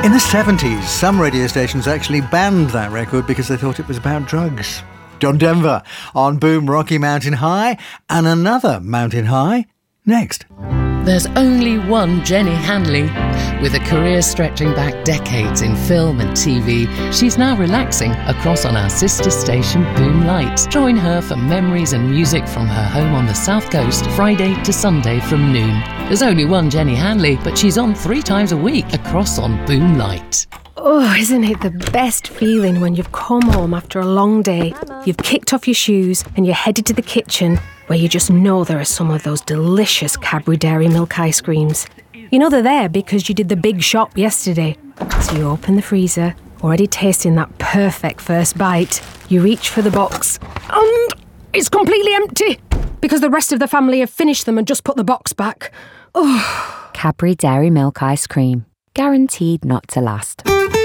In the 70s, some radio stations actually banned that record because they thought it was about drugs. John Denver on Boom Rocky Mountain High, and another Mountain High next. There's only one Jenny Hanley. With a career stretching back decades in film and TV, she's now relaxing across on our sister station Boom Lights. Join her for memories and music from her home on the South Coast, Friday to Sunday from noon. There's only one Jenny Hanley, but she's on 3 times a week across on Boom Light. Oh, isn't it the best feeling when you've come home after a long day, you've kicked off your shoes and you're headed to the kitchen where you just know there are some of those delicious Cadbury Dairy Milk ice creams. You know they're there because you did the big shop yesterday. So you open the freezer, already tasting that perfect first bite. You reach for the box and it's completely empty because the rest of the family have finished them and just put the box back. Oh. Cadbury Dairy Milk ice cream. Guaranteed not to last.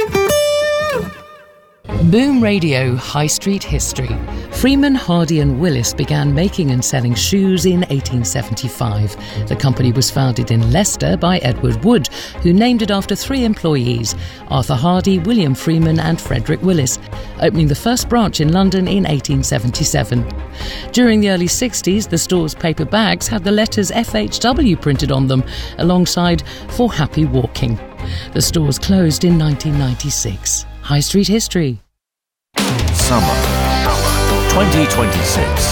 Boom Radio High Street History. Freeman, Hardy and Willis began making and selling shoes in 1875. The company was founded in Leicester by Edward Wood, who named it after 3 employees, Arthur Hardy, William Freeman and Frederick Willis, opening the first branch in London in 1877. During the early 60s, the store's paper bags had the letters FHW printed on them, alongside For Happy Walking. The stores closed in 1996. High Street History. Summer 2026.